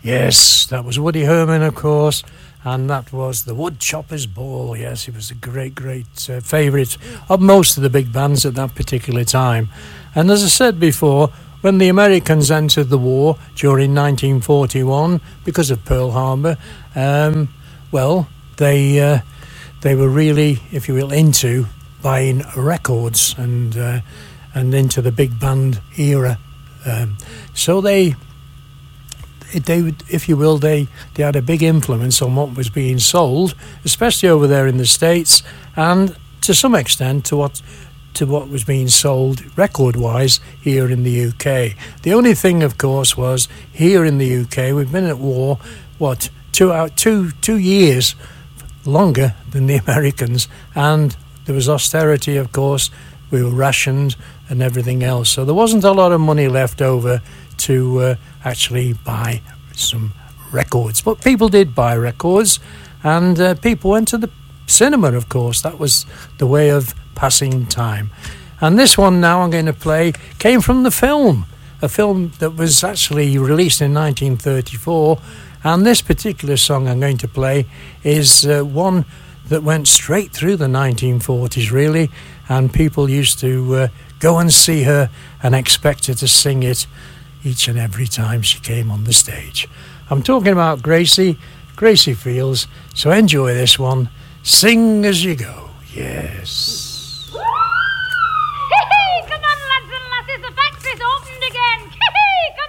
Yes, that was Woody Herman, of course, and that was the Woodchopper's Ball. Yes, he was a great favourite of most of the big bands at that particular time. And as I said before, when the Americans entered the war during 1941 because of Pearl Harbor, well, they were really, if you will, into buying records and into the big band era. So they would, if you will, they had a big influence on what was being sold, especially over there in the States, and to some extent to what was being sold record-wise here in the UK. The only thing, of course, was here in the UK we've been at war, 2 years longer than the Americans, and there was austerity, of course. We were rationed and everything else, so there wasn't a lot of money left over to actually buy some records. But people did buy records, and people went to the cinema, of course. That was the way of passing time. And this one now I'm going to play came from the film, a film that was actually released in 1934, and this particular song I'm going to play is one that went straight through the 1940s, really, and people used to go and see her and expect her to sing it each and every time she came on the stage. I'm talking about Gracie Fields, so enjoy this one. Sing as you go. Yes.